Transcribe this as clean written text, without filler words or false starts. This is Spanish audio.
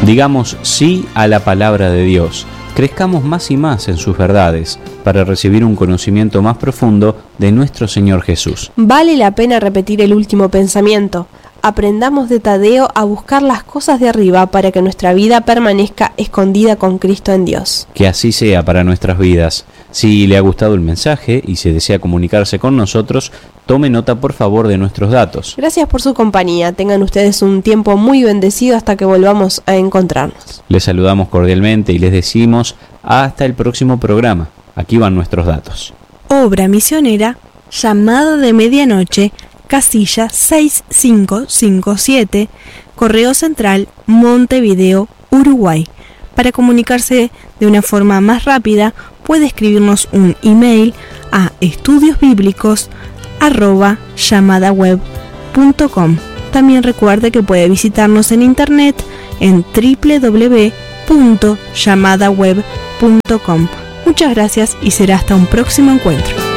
Digamos sí a la palabra de Dios. Crezcamos más y más en sus verdades para recibir un conocimiento más profundo de nuestro Señor Jesús. Vale la pena repetir el último pensamiento. Aprendamos de Tadeo a buscar las cosas de arriba para que nuestra vida permanezca escondida con Cristo en Dios. Que así sea para nuestras vidas. Si le ha gustado el mensaje y se desea comunicarse con nosotros, tome nota por favor de nuestros datos. Gracias por su compañía. Tengan ustedes un tiempo muy bendecido hasta que volvamos a encontrarnos. Les saludamos cordialmente y les decimos hasta el próximo programa. Aquí van nuestros datos. Obra misionera, llamado de medianoche, casilla 6557, Correo Central, Montevideo, Uruguay. Para comunicarse de una forma más rápida, puede escribirnos un email a estudiosbiblicos@llamadaweb.com. También recuerde que puede visitarnos en internet en www.llamadaweb.com. Muchas gracias y será hasta un próximo encuentro.